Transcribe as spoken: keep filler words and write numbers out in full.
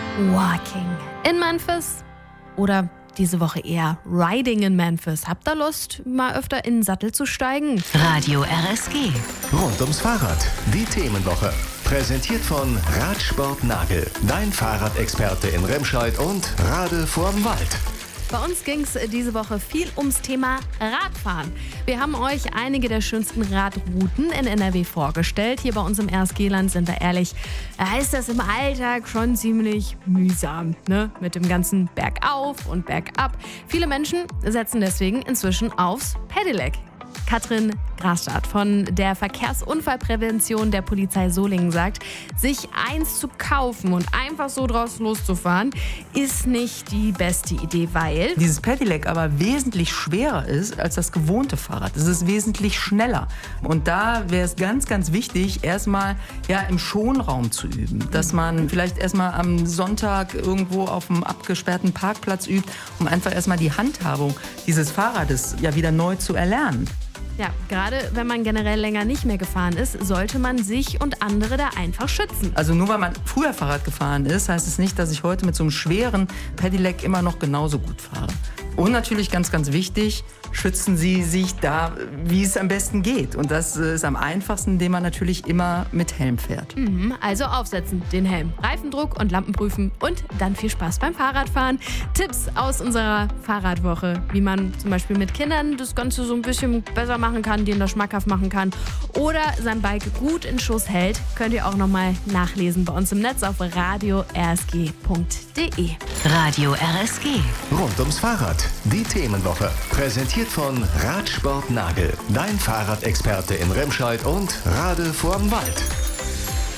Walking in Memphis oder diese Woche eher Riding in Memphis. Habt ihr Lust, mal öfter in den Sattel zu steigen? Radio R S G. Rund ums Fahrrad. Die Themenwoche. Präsentiert von Radsport Nagel. Dein Fahrradexperte in Remscheid und Rade vorm Wald. Bei uns ging es diese Woche viel ums Thema Radfahren. Wir haben euch einige der schönsten Radrouten in N R W vorgestellt. Hier bei uns im R S G-Land, sind wir ehrlich, da ist das im Alltag schon ziemlich mühsam, ne? Mit dem ganzen Bergauf und Bergab. Viele Menschen setzen deswegen inzwischen aufs Pedelec. Katrin Grasstadt von der Verkehrsunfallprävention der Polizei Solingen sagt, sich eins zu kaufen und einfach so draus loszufahren, ist nicht die beste Idee, weil dieses Pedelec aber wesentlich schwerer ist als das gewohnte Fahrrad. Es ist wesentlich schneller. Und da wäre es ganz, ganz wichtig, erstmal ja, im Schonraum zu üben. Dass man vielleicht erstmal am Sonntag irgendwo auf einem abgesperrten Parkplatz übt, um einfach erstmal die Handhabung dieses Fahrrades ja wieder neu zu erlernen. Ja, gerade wenn man generell länger nicht mehr gefahren ist, sollte man sich und andere da einfach schützen. Also nur weil man früher Fahrrad gefahren ist, heißt es nicht, dass ich heute mit so einem schweren Pedelec immer noch genauso gut fahre. Und natürlich ganz, ganz wichtig, schützen Sie sich da, wie es am besten geht. Und das ist am einfachsten, indem man natürlich immer mit Helm fährt. Mhm, also aufsetzen, den Helm, Reifendruck und Lampen prüfen und dann viel Spaß beim Fahrradfahren. Tipps aus unserer Fahrradwoche, wie man zum Beispiel mit Kindern das Ganze so ein bisschen besser machen kann, denen das schmackhaft machen kann oder sein Bike gut in Schuss hält, könnt ihr auch nochmal nachlesen bei uns im Netz auf radio r s g punkt d e. Radio R S G. Rund ums Fahrrad. Die Themenwoche. Präsentiert von Radsport Nagel. Dein Fahrradexperte in Remscheid und Rade vorm Wald.